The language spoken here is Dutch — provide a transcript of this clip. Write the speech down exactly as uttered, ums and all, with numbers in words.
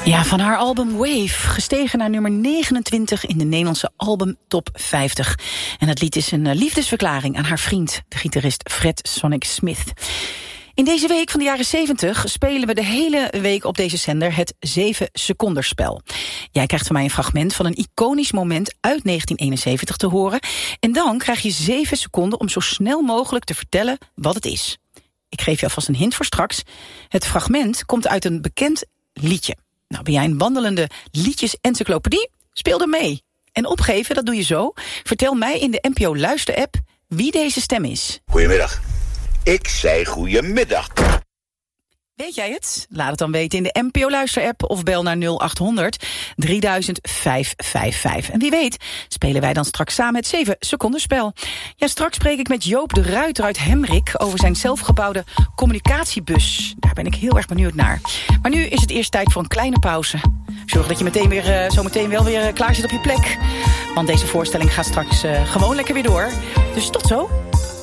Ja, van haar album Wave, gestegen naar nummer negenentwintig in de Nederlandse album Top vijftig. En het lied is een liefdesverklaring aan haar vriend, de gitarist Fred Sonic Smith. In deze week van de jaren zeventig spelen we de hele week op deze zender het zeven seconderspel. Jij krijgt van mij een fragment van een iconisch moment uit negentien eenenzeventig te horen. En dan krijg je zeven seconden om zo snel mogelijk te vertellen wat het is. Ik geef je alvast een hint voor straks. Het fragment komt uit een bekend liedje. Nou, ben jij een wandelende liedjes-encyclopedie? Speel er mee. En opgeven, dat doe je zo. Vertel mij in de N P O Luister-app wie deze stem is. Goedemiddag. Ik zei goedemiddag. Weet jij het? Laat het dan weten in de N P O Luister-app of bel naar nul achthonderd drieduizend vijfhonderdvijfenvijftig. En wie weet spelen wij dan straks samen het zeven secondenspel. Ja, straks spreek ik met Joop de Ruiter uit Hemrik over zijn zelfgebouwde communicatiebus. Daar ben ik heel erg benieuwd naar. Maar nu is het eerst tijd voor een kleine pauze. Zorg dat je meteen weer, uh, zo meteen wel weer uh, klaar zit op je plek. Want deze voorstelling gaat straks uh, gewoon lekker weer door. Dus tot zo.